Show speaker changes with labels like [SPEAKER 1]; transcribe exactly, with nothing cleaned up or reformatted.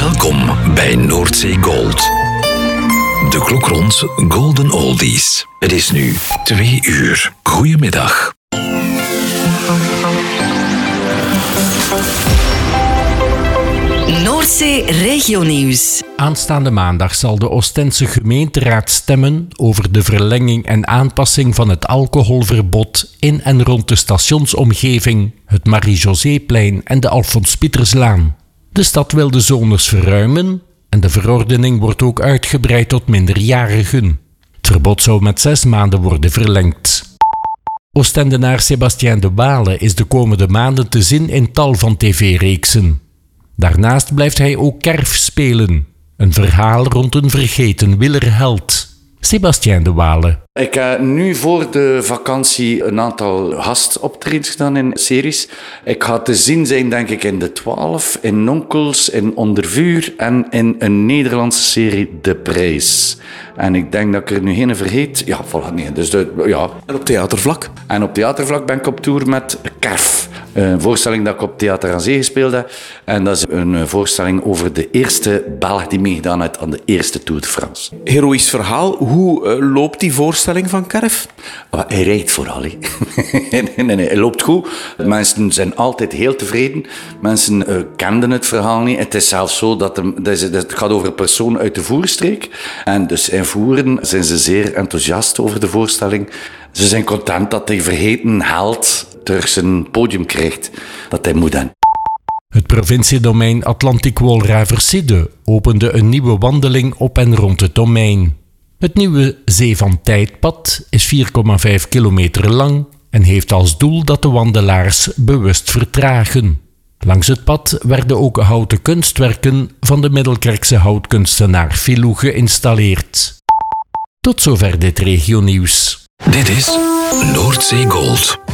[SPEAKER 1] Welkom bij Noordzee Gold. De klok rond Golden Oldies. Het is nu twee uur. Goedemiddag.
[SPEAKER 2] Noordzee Regionieuws.
[SPEAKER 3] Aanstaande maandag zal de Oostense gemeenteraad stemmen over de verlenging en aanpassing van het alcoholverbod in en rond de stationsomgeving, het Marie-Joséplein en de Alfons Pieterslaan. De stad wil de zones verruimen en de verordening wordt ook uitgebreid tot minderjarigen. Het verbod zou met zes maanden worden verlengd. Oostendenaar Sébastien de Waele is de komende maanden te zien in tal van tv-reeksen. Daarnaast blijft hij ook Kerf spelen, een verhaal rond een vergeten wielerheld. Sébastien de Waele.
[SPEAKER 4] Ik heb nu voor de vakantie een aantal gastoptredens gedaan in series. Ik ga te zien zijn, denk ik, in De Twaalf, in Nonkels, in Onder Vuur en in een Nederlandse serie De Prijs. En ik denk dat ik er nu geen vergeet. Ja, voilà, nee. Dus de, ja.
[SPEAKER 5] En op theatervlak?
[SPEAKER 4] En op theatervlak ben ik op tour met Kerf. Een voorstelling dat ik op Theater aan Zee gespeeld heb. En dat is een voorstelling over de eerste Belg die meegedaan heeft aan de eerste Tour de France.
[SPEAKER 5] Heroïsch verhaal. Hoe uh, loopt die voorstelling van Kerf?
[SPEAKER 4] Oh, hij rijdt vooral. He. nee, nee, nee, hij loopt goed. Mensen zijn altijd heel tevreden. Mensen uh, kenden het verhaal niet. Het is zelfs zo dat, er, dat, is, dat het gaat over een persoon uit de Voerstreek. En dus in Voeren zijn ze zeer enthousiast over de voorstelling. Ze zijn content dat die vergeten held terug zijn podium krijgt dat hij moet hebben.
[SPEAKER 3] Het provinciedomein Atlantic-Wolraverside opende een nieuwe wandeling op en rond het domein. Het nieuwe Zee van Tijdpad is vier komma vijf kilometer lang en heeft als doel dat de wandelaars bewust vertragen. Langs het pad werden ook houten kunstwerken van de Middelkerkse houtkunstenaar Filou geïnstalleerd. Tot zover dit regionieuws.
[SPEAKER 1] Dit is Noordzee Gold.